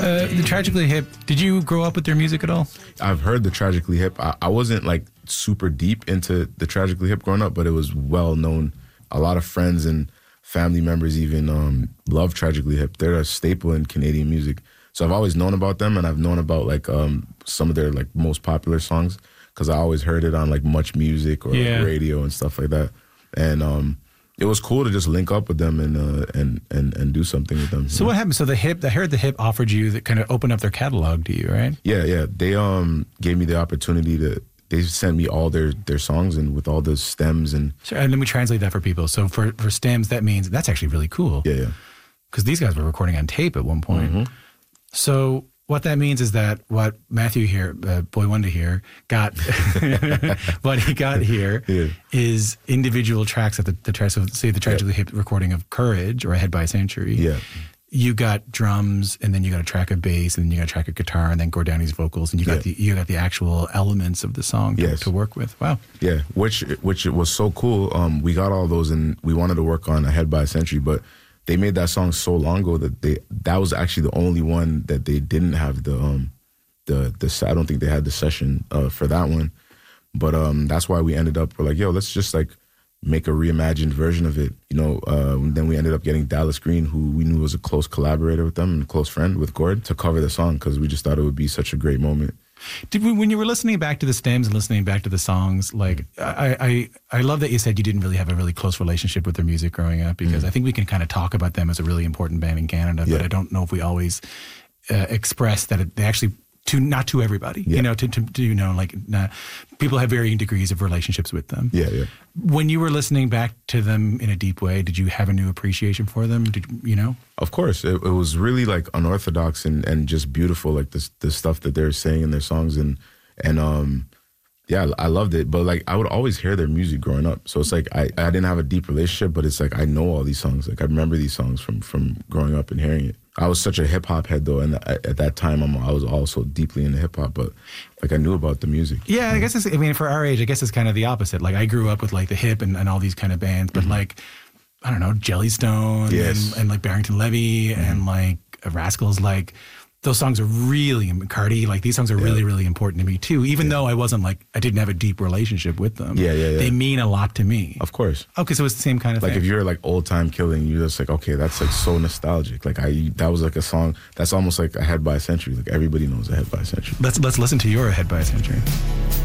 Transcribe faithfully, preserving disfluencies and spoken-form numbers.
Uh, the Tragically Hip, did you grow up with their music at all? I've heard the Tragically Hip. I, I wasn't like super deep into the Tragically Hip growing up, but it was well known. A lot of friends and family members even um, love Tragically Hip. They're a staple in Canadian music. So I've always known about them, and I've known about like um, some of their like most popular songs because I always heard it on like Much Music or yeah. like, radio and stuff like that. And um, it was cool to just link up with them and uh, and and and do something with them. So what happened? So the Hip, I heard the Hip offered you that kind of opened up their catalog to you, right? Yeah, yeah. They um gave me the opportunity to. They sent me all their their songs and with all the stems and. Sure, and let me translate that for people. So for for stems, that means that's actually really cool. Yeah, yeah. Because these guys were recording on tape at one point. Mm-hmm. So what that means is that what Matthew here, uh, Boy Wonder here, got, what he got here yeah. is individual tracks of the, the tracks of, say, the Tragically yeah. Hip recording of Courage or Ahead by a Century. Yeah. You got drums, and then you got a track of bass, and then you got a track of guitar, and then Gordani's vocals, and you got yeah. the you got the actual elements of the song to, yes. to work with. Wow. Yeah, which which was so cool. Um, we got all those, and we wanted to work on Ahead by a Century, but they made that song so long ago that they that was actually the only one that they didn't have the um the the I don't think they had the session uh, for that one, but um that's why we ended up we're like yo let's just like make a reimagined version of it, you know. Uh, then we ended up getting Dallas Green, who we knew was a close collaborator with them and a close friend with Gord, to cover the song because we just thought it would be such a great moment. Did we, when you were listening back to the stems and listening back to the songs, like I, I, I love that you said you didn't really have a really close relationship with their music growing up, because mm-hmm. I think we can kind of talk about them as a really important band in Canada, yeah. but I don't know if we always uh, express that it, they actually to not to everybody, yeah. you know, to, to, to you know, like not, people have varying degrees of relationships with them. Yeah, yeah. When you were listening back to them in a deep way, did you have a new appreciation for them? Did you know? Of course, it, it was really like unorthodox and, and just beautiful, like the the stuff that they're saying in their songs, and and um, yeah, I loved it. But like I would always hear their music growing up, so it's like I, I didn't have a deep relationship, but it's like I know all these songs. Like I remember these songs from from growing up and hearing it. I was such a hip hop head though, and at that time I'm, I was also deeply into hip hop, but like I knew about the music. Yeah, I guess it's, I mean, for our age, I guess it's kind of the opposite. Like I grew up with like the Hip and, and all these kind of bands, but mm-hmm. like, I don't know, Jellystone yes. and, and like Barrington Levy mm-hmm. and like Rascals, like those songs are really, Cardi, like these songs are yeah. really, really important to me too, even yeah. though I wasn't like, I didn't have a deep relationship with them. Yeah, yeah, yeah. They mean a lot to me. Of course. Okay, so it's the same kind of like thing. Like if you're like Old Time Killing, you're just like, okay, that's like so nostalgic. Like I, that was like a song, that's almost like Ahead by a Century. Like everybody knows Ahead by a Century. Let's, let's listen to your Ahead by a Century.